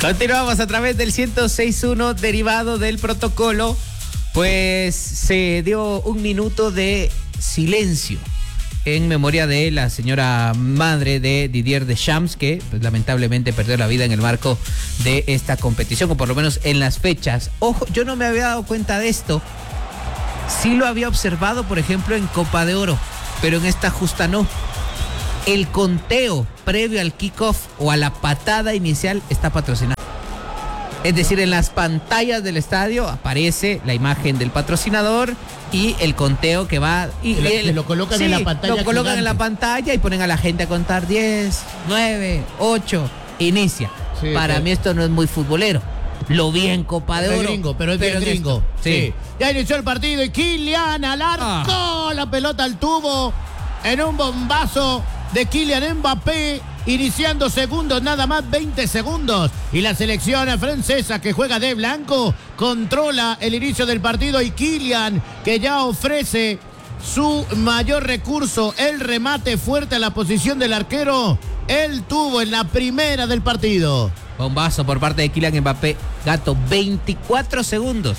Continuamos a través del 106.1, derivado del protocolo. Pues se dio un minuto de silencio en memoria de la señora madre de Didier Deschamps, que pues, lamentablemente perdió la vida en el marco de esta competición, o por lo menos en las fechas. Ojo, yo no me había dado cuenta de esto. Sí lo había observado, por ejemplo, en Copa de Oro, pero en esta justa no. El conteo previo al kickoff o a la patada inicial está patrocinado. Es decir, en las pantallas del estadio aparece la imagen del patrocinador y el conteo que va... Y lo colocan en la pantalla. Lo colocan en la pantalla y ponen a la gente a contar 10, 9, 8, inicia. Sí, para mí esto no es muy futbolero. Lo vi en Copa de Oro. Gringo, pero es bien gringo. Sí. Ya inició el partido y Kylian al arco. La pelota al tubo en un bombazo de Kylian Mbappé. Iniciando segundos, nada más 20 segundos. Y la selección francesa, que juega de blanco, controla el inicio del partido. Y Kylian, que ya ofrece su mayor recurso, el remate fuerte a la posición del arquero. Él tuvo en la primera del partido. Bombazo por parte de Kylian Mbappé. Gato, 24 segundos.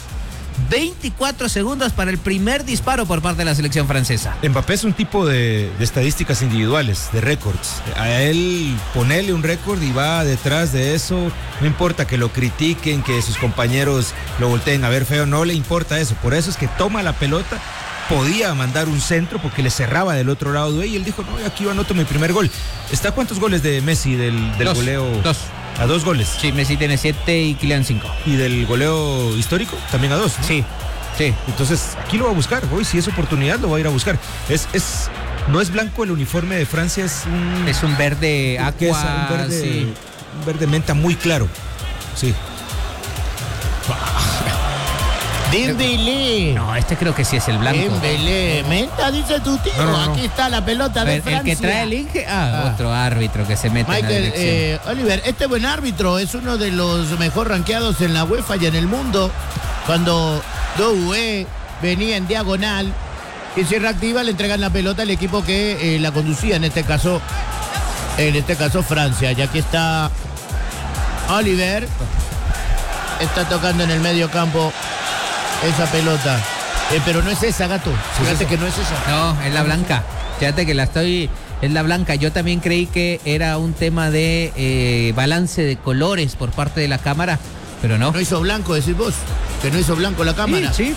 24 segundos para el primer disparo por parte de la selección francesa. Mbappé es un tipo de estadísticas individuales, de récords. A él ponerle un récord y va detrás de eso. No importa que lo critiquen, que sus compañeros lo volteen a ver feo, no le importa eso. Por eso es que toma la pelota, podía mandar un centro porque le cerraba del otro lado de él y él dijo, no, aquí yo anoto mi primer gol. ¿Está cuántos goles de Messi del goleo? 2. A 2 goles. Sí, Messi tiene 7 y Kylian 5. ¿Y del goleo histórico? También a 2, ¿no? Sí. Entonces, aquí lo va a buscar. Hoy, si es oportunidad, lo va a ir a buscar. No es blanco el uniforme de Francia, es un verde aqua. Un verde menta muy claro. Sí. Dembélé. No, este creo que sí es el blanco. Dembélé. Menta, dice tu tío. No. Aquí está la pelota de Francia. El que trae el Inge. Otro árbitro que se mete en la dirección. Oliver, este buen árbitro es uno de los mejor rankeados en la UEFA y en el mundo. Cuando Doué venía en diagonal y se reactiva, le entregan la pelota al equipo que la conducía, en este caso Francia. Y aquí está Oliver. Está tocando en el medio campo esa pelota. Pero no es esa, gato. Fíjate que no es esa. No, es la blanca. Fíjate que es la blanca. Yo también creí que era un tema de balance de colores por parte de la cámara, pero no. No hizo blanco, decís vos. Que no hizo blanco la cámara. Sí.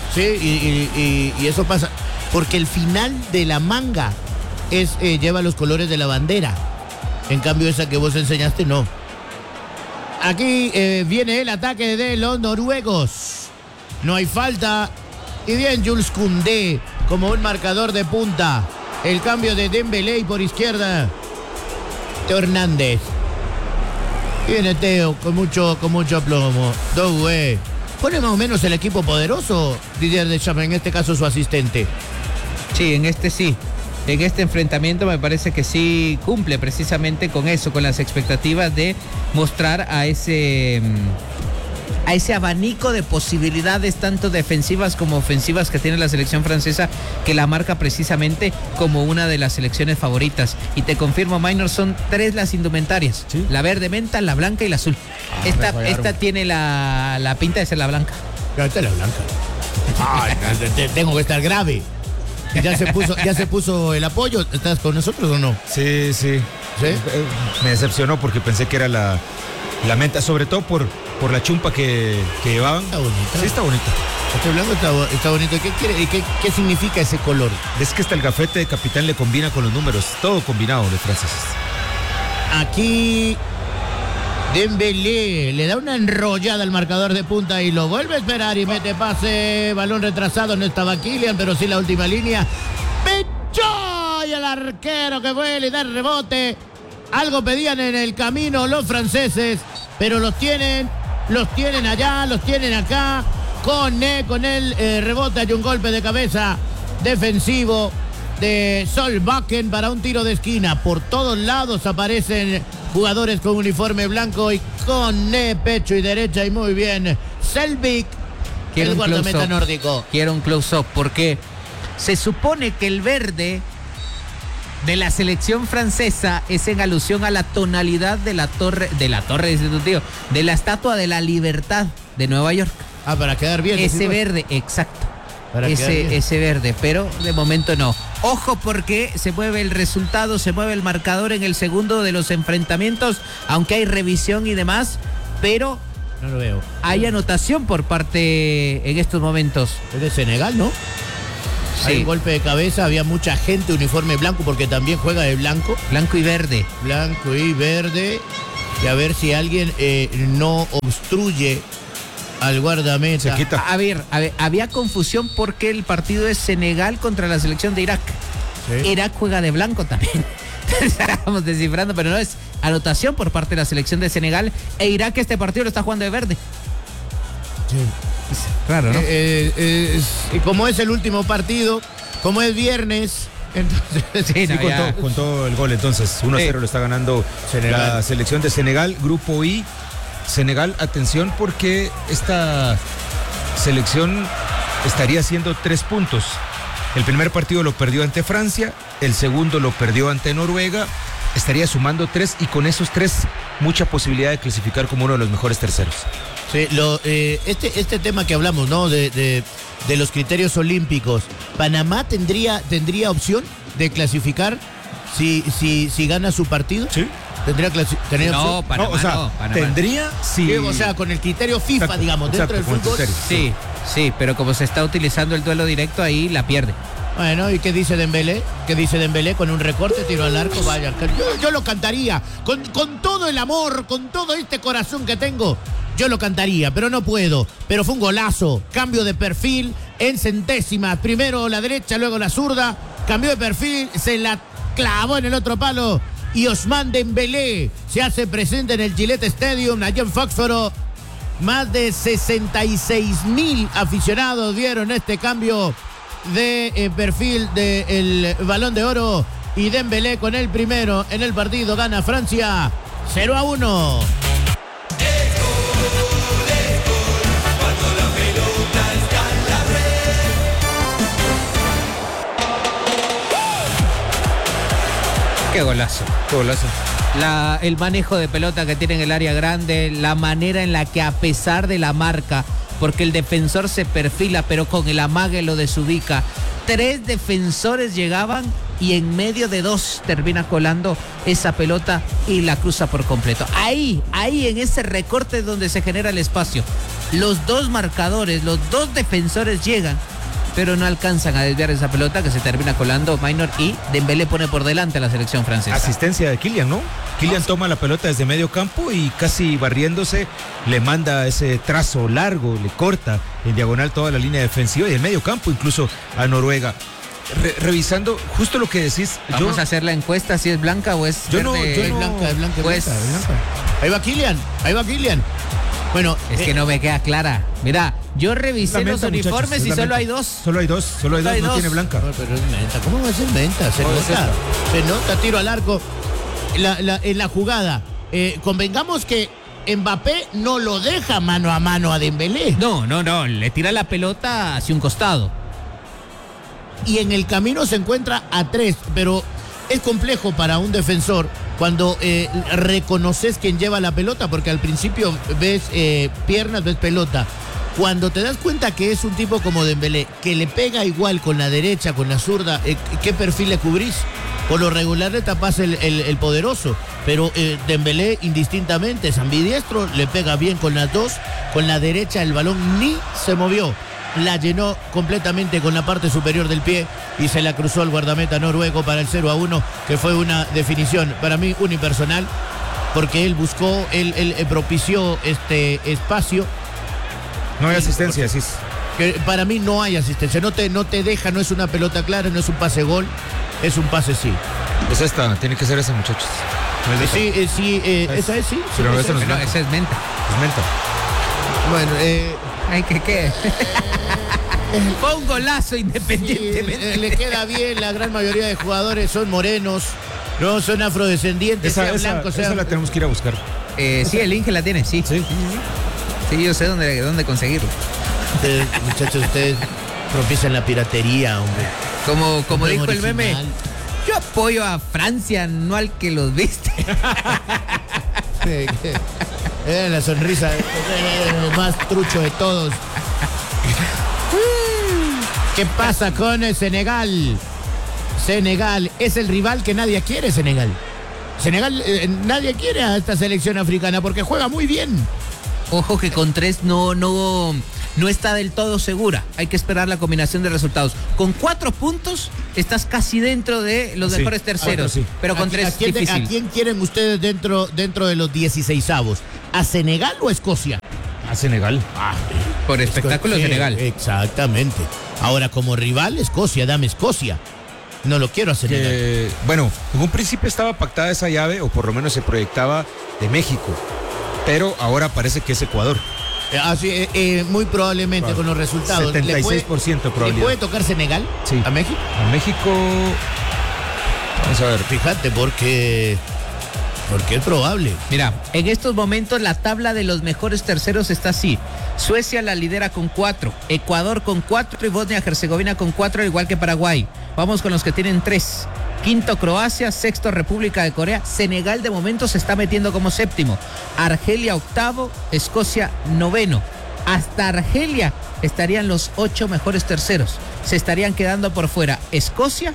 Y eso pasa. Porque el final de la manga lleva los colores de la bandera. En cambio, esa que vos enseñaste, no. Aquí viene el ataque de los noruegos. No hay falta. Y bien, Jules Koundé como un marcador de punta. El cambio de Dembélé y por izquierda Teo Hernández. Viene Teo con mucho plomo. Doué. Pone más o menos el equipo poderoso Didier Deschamps, en este caso su asistente. Sí, en este sí. En este enfrentamiento me parece que sí cumple precisamente con eso, con las expectativas de mostrar a ese abanico de posibilidades, tanto defensivas como ofensivas, que tiene la selección francesa, que la marca precisamente como una de las selecciones favoritas. Y te confirmo, Minor, son 3 las indumentarias. ¿Sí? La verde menta, la blanca y la azul. Esta tiene la pinta de ser la blanca. Esta es la blanca. Ay, tengo que estar grave. ¿Ya se puso el apoyo? ¿Estás con nosotros o no? Sí. Me decepcionó porque pensé que era la menta, sobre todo por la chumpa que llevaban. Está bonita. Sí, está bonita. Este blanco está bonito. ¿Qué significa ese color? Es que hasta el gafete de capitán le combina con los números. Todo combinado de franceses. Aquí Dembélé le da una enrollada al marcador de punta y lo vuelve a esperar y mete pase. Balón retrasado, no estaba Kylian, pero sí la última línea. ¡Pecho! Y el arquero que vuelve y da el rebote. Algo pedían en el camino los franceses, pero los tienen allá, los tienen acá. Con el rebote hay un golpe de cabeza defensivo de Solbakken para un tiro de esquina. Por todos lados aparecen jugadores con uniforme blanco y con pecho y derecha, y muy bien. Selvik, el guardameta nórdico. Quiero un close-up porque se supone que el verde de la selección francesa es en alusión a la tonalidad de la torre, dice tu tío, de la Estatua de la Libertad de Nueva York. Ah, para quedar bien. Ese verde, exacto. Para quedar bien. Ese verde, pero de momento no. Ojo porque se mueve el resultado, se mueve el marcador en el segundo de los enfrentamientos, aunque hay revisión y demás, pero no lo veo. Hay anotación por parte en estos momentos. Es de Senegal, ¿no? Sí. Hay un golpe de cabeza, había mucha gente uniforme blanco porque también juega de blanco. Blanco y verde. Blanco y verde. Y a ver si alguien no obstruye al guardameta. Se quita. A ver, había confusión porque el partido es Senegal contra la selección de Irak. Sí. Irak juega de blanco también. Estábamos descifrando, pero no, es anotación por parte de la selección de Senegal. E Irak este partido lo está jugando de verde. Sí. Claro, ¿no? Y como es el último partido, como es viernes, entonces sí, con todo el gol, entonces 1-0 lo está ganando Senegal. La selección de Senegal, grupo I. Senegal, atención porque esta selección estaría haciendo 3 puntos. El primer partido lo perdió ante Francia, el segundo lo perdió ante Noruega, estaría sumando 3 y con esos 3 mucha posibilidad de clasificar como uno de los mejores terceros. Sí, este tema que hablamos, ¿no? De los criterios olímpicos, ¿Panamá tendría opción de clasificar si gana su partido? Sí. ¿Tendría no, Panamá, no, o sea, no, Panamá. Tendría sí. O sea, con el criterio FIFA, exacto, digamos, dentro del fútbol. Sí, pero como se está utilizando el duelo directo, ahí la pierde. Bueno, ¿y qué dice Dembélé? ¿Qué dice Dembélé con un recorte, tiro al arco? Vaya, yo lo cantaría, con todo el amor, con todo este corazón que tengo, yo lo cantaría, pero no puedo. Pero fue un golazo, cambio de perfil en centésimas, primero la derecha, luego la zurda, cambió de perfil, se la clavó en el otro palo y Ousmane Dembélé se hace presente en el Gillette Stadium, allá en Foxboro. Más de 66,000 aficionados vieron este cambio de perfil del Balón de Oro y Dembélé con el primero en el partido gana Francia 0-1. Qué golazo. Qué golazo. El manejo de pelota que tiene en el área grande, la manera en la que a pesar de la marca, porque el defensor se perfila, pero con el amague lo desubica. 3 defensores llegaban y en medio de 2 termina colando esa pelota y la cruza por completo. Ahí en ese recorte es donde se genera el espacio. Los 2 marcadores, los 2 defensores llegan, pero no alcanzan a desviar esa pelota que se termina colando Maynor y Dembélé pone por delante a la selección francesa. Asistencia de Kylian, ¿no? Kylian toma la pelota desde medio campo y casi barriéndose le manda ese trazo largo, le corta en diagonal toda la línea defensiva y el medio campo incluso a Noruega. Revisando justo lo que decís. Vamos a hacer la encuesta si es blanca o es verde. Es blanca. Pues, blanca. Ahí va Kylian. Bueno, es que no me queda clara. Mira, yo revisé los uniformes y solo hay 2. Solo hay dos, no tiene blanca. No, pero es menta. ¿Cómo va a ser menta? Se nota, tiro al arco. En la jugada. Convengamos que Mbappé no lo deja mano a mano a Dembélé. No, le tira la pelota hacia un costado. Y en el camino se encuentra a 3, pero es complejo para un defensor cuando reconoces quién lleva la pelota, porque al principio ves piernas, ves pelota. Cuando te das cuenta que es un tipo como Dembélé, que le pega igual con la derecha, con la zurda, ¿qué perfil le cubrís? Por lo regular le tapas el poderoso, pero Dembélé indistintamente es ambidiestro, le pega bien con las 2, con la derecha el balón ni se movió. La llenó completamente con la parte superior del pie y se la cruzó al guardameta noruego para el 0-1, que fue una definición para mí unipersonal, porque él buscó, él propició este espacio. No hay asistencia, sí. Que para mí no hay asistencia, no te deja, no es una pelota clara, no es un pase gol, es un pase sí. Pues esta, tiene que ser esa, muchachos. No es esa es sí. Pero esa no es menta. Esa es menta. Es menta. Bueno, ay, ¿qué? Fue un golazo independientemente. Sí, le queda bien, la gran mayoría de jugadores son morenos, no son afrodescendientes, esa la tenemos que ir a buscar. Sí, el Inge la tiene, sí. Sí, yo sé dónde conseguirlo. Muchachos, ustedes propician la piratería, hombre. Como dijo el meme, Yo apoyo a Francia, no al que los viste. La sonrisa más trucho de todos. ¿Qué pasa con el Senegal? Senegal es el rival que nadie quiere, Senegal. Nadie quiere a esta selección africana porque juega muy bien. Ojo que con 3 no está del todo segura. Hay que esperar la combinación de resultados. Con 4 puntos estás casi dentro de los mejores terceros. Sí. Pero con 3 es difícil. ¿A quién quieren ustedes dentro de los 16avos? ¿A Senegal o a Escocia? A Senegal. Por espectáculo Senegal. Exactamente. Ahora, como rival, Escocia, dame Escocia. No lo quiero hacer. Bueno, en un principio estaba pactada esa llave, o por lo menos se proyectaba de México. Pero ahora parece que es Ecuador. Muy probablemente con los resultados. 76% probabilidad. ¿Le puede tocar Senegal a México? A México. Vamos a ver. Fíjate, porque es probable. Mira, en estos momentos la tabla de los mejores terceros está así. Suecia la lidera con 4, Ecuador con 4 y Bosnia-Herzegovina con 4, al igual que Paraguay. Vamos con los que tienen 3. Quinto Croacia, sexto República de Corea. Senegal de momento se está metiendo como séptimo. Argelia octavo, Escocia noveno. Hasta Argelia estarían los 8 mejores terceros. Se estarían quedando por fuera Escocia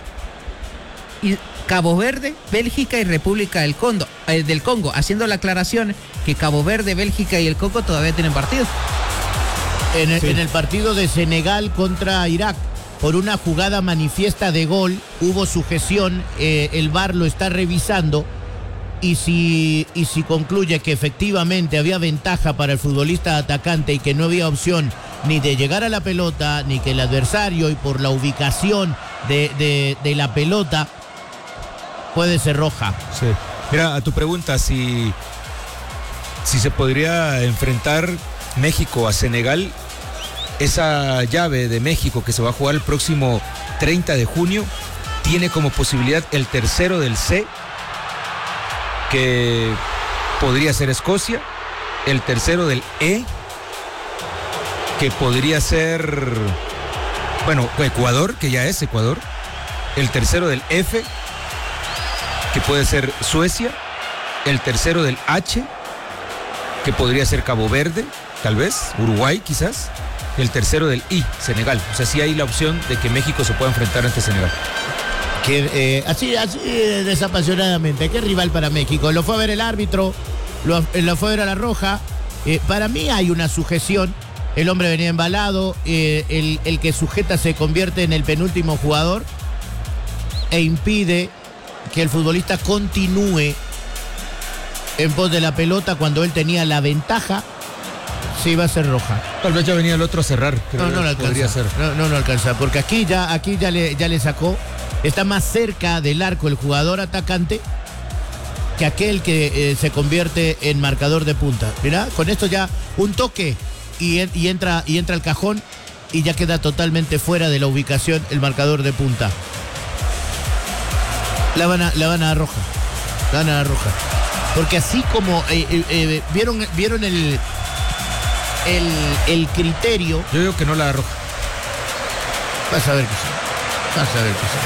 y Cabo Verde, Bélgica y República del Congo, haciendo la aclaración que Cabo Verde, Bélgica y el Congo todavía tienen partido. En el partido de Senegal contra Irak, por una jugada manifiesta de gol, hubo sujeción, el VAR lo está revisando, y si concluye que efectivamente había ventaja para el futbolista atacante y que no había opción ni de llegar a la pelota, ni que el adversario, y por la ubicación de la pelota, puede ser roja. Sí. Mira, a tu pregunta, si se podría enfrentar México a Senegal, esa llave de México que se va a jugar el próximo 30 de junio, tiene como posibilidad el tercero del C, que podría ser Escocia, el tercero del E, que podría ser, bueno, Ecuador, que ya es Ecuador, el tercero del F, que puede ser Suecia, el tercero del H, que podría ser Cabo Verde, tal vez, Uruguay quizás, el tercero del I, Senegal. O sea, sí hay la opción de que México se pueda enfrentar ante Senegal. Así desapasionadamente, ¿qué rival para México? Lo fue a ver el árbitro, lo fue a ver a la roja. Para mí hay una sujeción, el hombre venía embalado, el que sujeta se convierte en el penúltimo jugador e impide que el futbolista continúe en pos de la pelota cuando él tenía la ventaja. Sí, va a ser roja. Tal vez ya venía el otro a cerrar. No lo alcanza. No alcanza, porque aquí ya le sacó. Está más cerca del arco el jugador atacante que aquel que se convierte en marcador de punta. Mirá, con esto ya un toque y entra al cajón y ya queda totalmente fuera de la ubicación el marcador de punta. La van a dar roja. La van a dar roja. Porque así como vieron el criterio. Yo digo que no la da roja. Vas a ver que sí.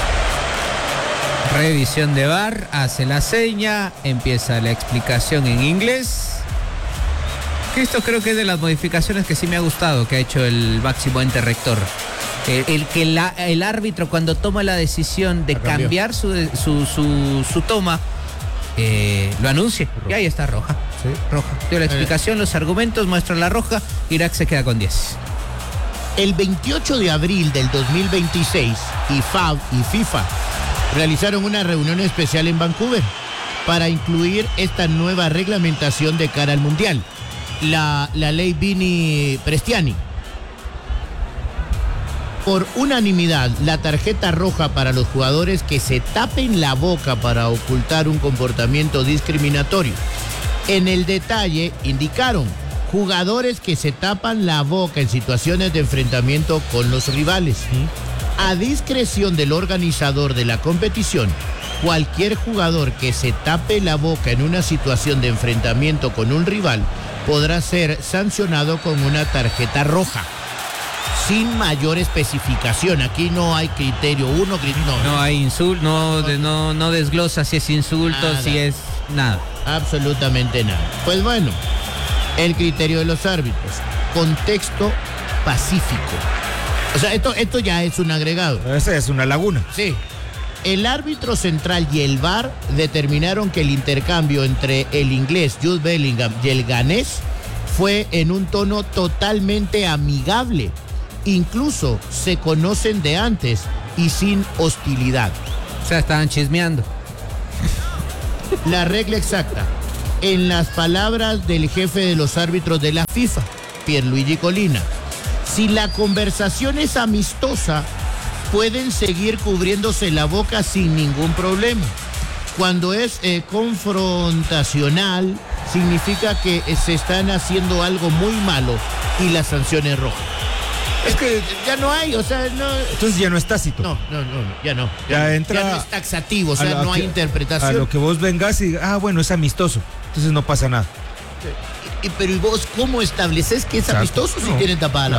Revisión de VAR, hace la seña, empieza la explicación en inglés. Que esto creo que es de las modificaciones que sí me ha gustado que ha hecho el máximo ente rector. El árbitro, cuando toma la decisión de cambiar su toma, lo anuncie. Y ahí está roja. Sí. Roja. Dio la explicación, los argumentos, muestra la roja. Irak se queda con 10. El 28 de abril del 2026, IFAB y FIFA realizaron una reunión especial en Vancouver para incluir esta nueva reglamentación de cara al Mundial, la ley Vini Prestiani. Por unanimidad, la tarjeta roja para los jugadores que se tapen la boca para ocultar un comportamiento discriminatorio. En el detalle indicaron jugadores que se tapan la boca en situaciones de enfrentamiento con los rivales. A discreción del organizador de la competición, cualquier jugador que se tape la boca en una situación de enfrentamiento con un rival podrá ser sancionado con una tarjeta roja. sin mayor especificación. Aquí no hay criterio uno, no hay insulto, no desglosa si es insulto, nada. si es nada. Absolutamente nada. Pues bueno, el criterio de los árbitros, contexto pacífico. O sea, esto ya es un agregado. Esa es una laguna. Sí. El árbitro central y el VAR determinaron que el intercambio entre el inglés Jude Bellingham y el ganés fue en un tono totalmente amigable. Incluso se conocen de antes y sin hostilidad. O sea, estaban chismeando. La regla exacta, en las palabras del jefe de los árbitros de la FIFA, Pierluigi Collina, si la conversación es amistosa, pueden seguir cubriéndose la boca sin ningún problema. Cuando es confrontacional, significa que se están haciendo algo muy malo y la sanción es roja. Es que ya no hay, o sea, no. Entonces ya no es tácito. No, ya no. Ya entra. Ya no es taxativo, o sea, no hay interpretación. A lo que vos vengas y, bueno, es amistoso. Entonces no pasa nada. Pero ¿y vos cómo estableces que es amistoso si tienen tapada la